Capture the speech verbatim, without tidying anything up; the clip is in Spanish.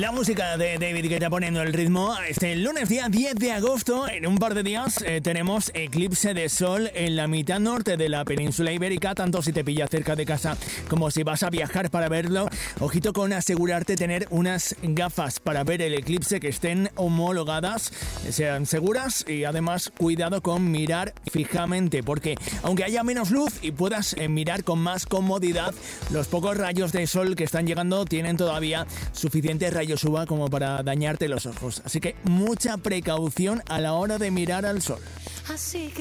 La música de David Guetta poniendo el ritmo. Este lunes día diez de agosto, en un par de días, eh, tenemos eclipse de sol en la mitad norte de la península ibérica, tanto si te pillas cerca de casa como si vas a viajar para verlo. Ojito con asegurarte tener unas gafas para ver el eclipse que estén homologadas, sean seguras, y además cuidado con mirar fijamente, porque aunque haya menos luz y puedas eh, mirar con más comodidad, los pocos rayos de sol que están llegando tienen todavía suficiente rayos U V A como para dañarte los ojos. Así que mucha precaución a la hora de mirar al sol. Así que